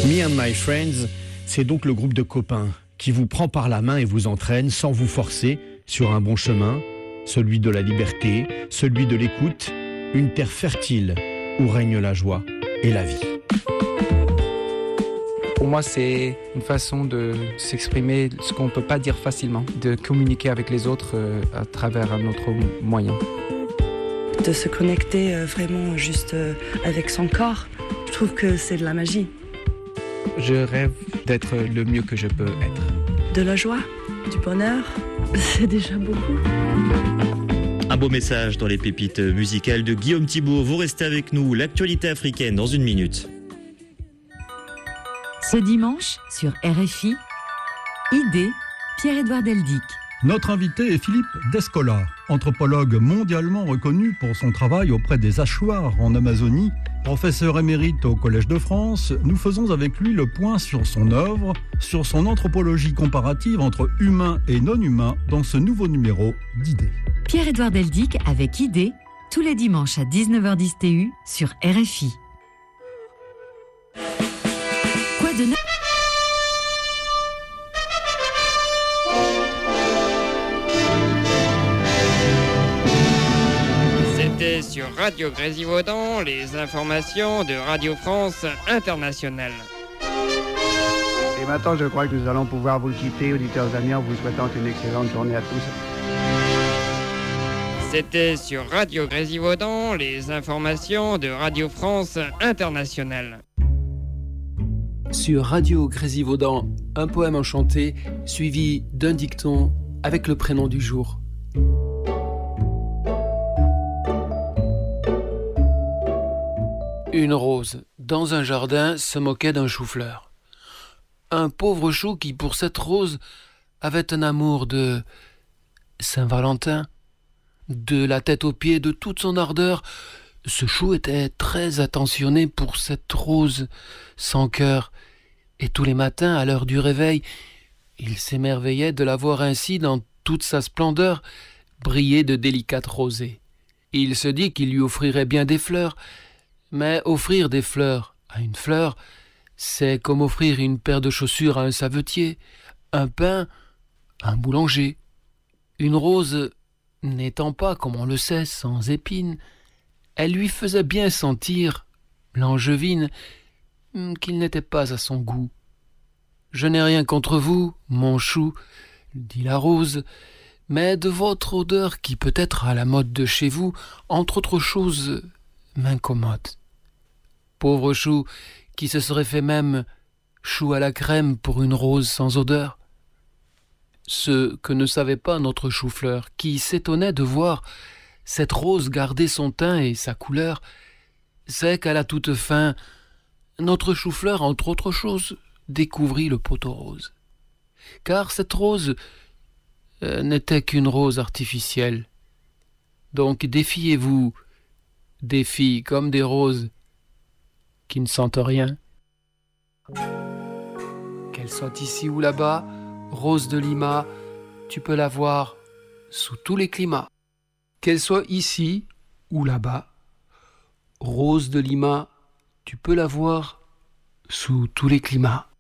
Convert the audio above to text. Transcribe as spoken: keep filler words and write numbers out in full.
Me and My Friends, c'est donc le groupe de copains qui vous prend par la main et vous entraîne sans vous forcer sur un bon chemin, celui de la liberté, celui de l'écoute, une terre fertile où règne la joie et la vie. Pour moi, c'est une façon de s'exprimer ce qu'on ne peut pas dire facilement, de communiquer avec les autres euh, à travers un autre moyen. De se connecter euh, vraiment juste euh, avec son corps, je trouve que c'est de la magie. Je rêve d'être le mieux que je peux être. De la joie, du bonheur, c'est déjà beaucoup. Un beau message dans les pépites musicales de Guillaume Thibault. Vous restez avec nous, l'actualité africaine dans une minute. Ce dimanche, sur R F I, Idée, Pierre-Édouard Deldic. Notre invité est Philippe Descola, anthropologue mondialement reconnu pour son travail auprès des Achuars en Amazonie. Professeur émérite au Collège de France, nous faisons avec lui le point sur son œuvre, sur son anthropologie comparative entre humains et non-humains dans ce nouveau numéro d'Idées. Pierre-Édouard Deldic avec Idée, tous les dimanches à dix-neuf heures dix T U sur R F I. Quoi de neuf ? C'était sur Radio Grésivaudan, les informations de Radio France Internationale. Et maintenant, je crois que nous allons pouvoir vous quitter, auditeurs amis, en vous souhaitant une excellente journée à tous. C'était sur Radio Grésivaudan, les informations de Radio France Internationale. Sur Radio Grésivaudan, un poème enchanté suivi d'un dicton avec le prénom du jour. Une rose, dans un jardin, se moquait d'un chou-fleur. Un pauvre chou qui, pour cette rose, avait un amour de Saint-Valentin. De la tête aux pieds, de toute son ardeur, ce chou était très attentionné pour cette rose sans cœur. Et tous les matins, à l'heure du réveil, il s'émerveillait de la voir ainsi, dans toute sa splendeur, briller de délicates rosées. Il se dit qu'il lui offrirait bien des fleurs, mais offrir des fleurs à une fleur, c'est comme offrir une paire de chaussures à un savetier, un pain à un boulanger. Une rose n'étant pas, comme on le sait, sans épines, elle lui faisait bien sentir, l'angevine, qu'il n'était pas à son goût. « Je n'ai rien contre vous, mon chou, dit la rose, mais de votre odeur qui peut être à la mode de chez vous, entre autres choses, m'incommode. » Pauvre chou, qui se serait fait même chou à la crème pour une rose sans odeur. Ce que ne savait pas notre chou-fleur, qui s'étonnait de voir cette rose garder son teint et sa couleur, c'est qu'à la toute fin, notre chou-fleur, entre autres choses, découvrit le poteau rose. Car cette rose euh, n'était qu'une rose artificielle. Donc défiez-vous des filles comme des roses qui ne sentent rien. Qu'elle soit ici ou là-bas, Rose de Lima, tu peux la voir sous tous les climats. Qu'elle soit ici ou là-bas, Rose de Lima, tu peux la voir sous tous les climats.